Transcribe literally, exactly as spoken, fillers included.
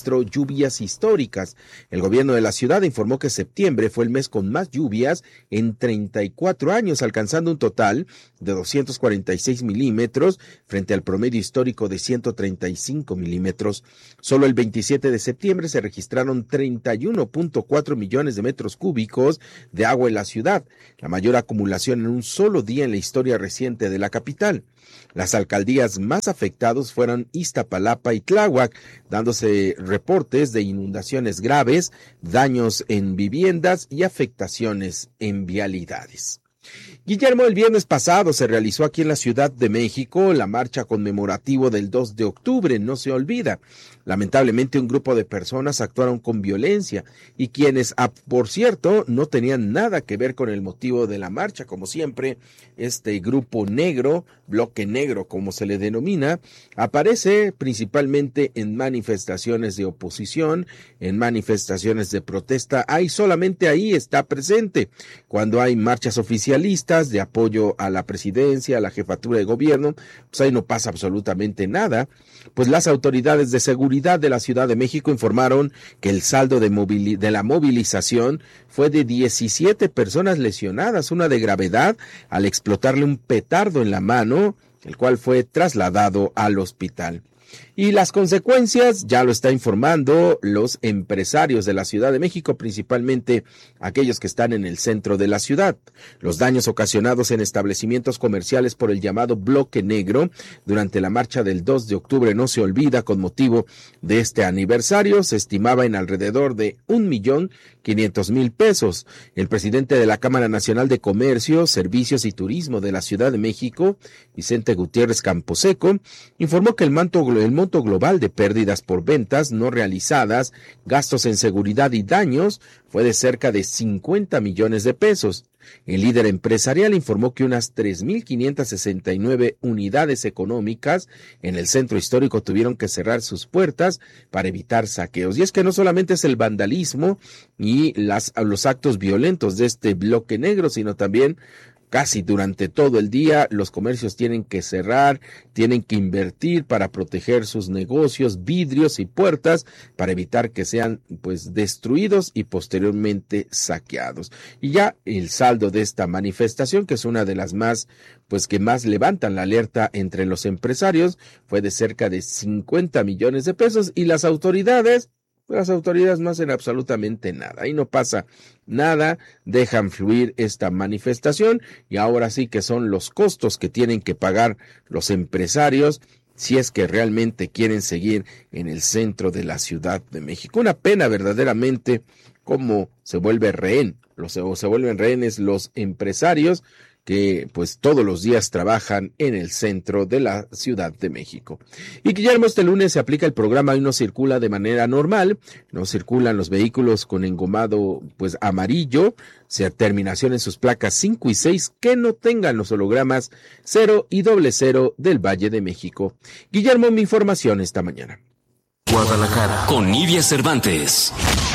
registró lluvias históricas. El gobierno de la ciudad informó que septiembre fue el mes con más lluvias en treinta y cuatro años, alcanzando un total de doscientos cuarenta y seis milímetros frente al promedio histórico de ciento treinta y cinco milímetros. Solo el veintisiete de septiembre se registraron treinta y uno punto cuatro millones de metros cúbicos de agua en la ciudad, la mayor acumulación en un solo día en la historia reciente de la capital. Las alcaldías más afectadas fueron Iztapalapa y Tláhuac, dándose reportes de inundaciones graves, daños en viviendas y afectaciones en vialidades. Guillermo, el viernes pasado se realizó aquí en la Ciudad de México la marcha conmemorativa del dos de octubre, no se olvida. Lamentablemente un grupo de personas actuaron con violencia y quienes, por cierto, no tenían nada que ver con el motivo de la marcha. Como siempre, este grupo negro, bloque negro como se le denomina, aparece principalmente en manifestaciones de oposición, en manifestaciones de protesta. Ahí solamente ahí está presente. Cuando hay marchas oficialistas de apoyo a la presidencia, a la jefatura de gobierno, pues ahí no pasa absolutamente nada. Pues las autoridades de seguridad de la Ciudad de México informaron que el saldo de, movili- de la movilización fue de diecisiete personas lesionadas, una de gravedad al explotarle un petardo en la mano, el cual fue trasladado al hospital. Y las consecuencias ya lo está informando los empresarios de la Ciudad de México, principalmente aquellos que están en el centro de la ciudad. Los daños ocasionados en establecimientos comerciales por el llamado bloque negro durante la marcha del dos de octubre no se olvida con motivo de este aniversario, se estimaba en alrededor de un millón quinientos mil pesos. El presidente de la Cámara Nacional de Comercio, Servicios y Turismo de la Ciudad de México, Vicente Gutiérrez Camposeco, informó que el manto el monto global de pérdidas por ventas no realizadas, gastos en seguridad y daños fue de cerca de cincuenta millones de pesos. El líder empresarial informó que unas tres mil quinientas sesenta y nueve unidades económicas en el centro histórico tuvieron que cerrar sus puertas para evitar saqueos. Y es que no solamente es el vandalismo y las, los actos violentos de este bloque negro, sino también casi durante todo el día los comercios tienen que cerrar, tienen que invertir para proteger sus negocios, vidrios y puertas para evitar que sean pues destruidos y posteriormente saqueados. Y ya el saldo de esta manifestación, que es una de las más pues que más levantan la alerta entre los empresarios, fue de cerca de cincuenta millones de pesos y las autoridades Las autoridades no hacen absolutamente nada, ahí no pasa nada, dejan fluir esta manifestación y ahora sí que son los costos que tienen que pagar los empresarios si es que realmente quieren seguir en el centro de la Ciudad de México. Una pena verdaderamente cómo se vuelve rehén, los, o se vuelven rehenes los empresarios que pues todos los días trabajan en el centro de la Ciudad de México. Y Guillermo, este lunes se aplica el programa y no circula de manera normal, no circulan los vehículos con engomado pues amarillo, se terminación en sus placas cinco y seis que no tengan los hologramas cero y doble cero del Valle de México. Guillermo, mi información esta mañana. Guadalajara con Nidia Cervantes.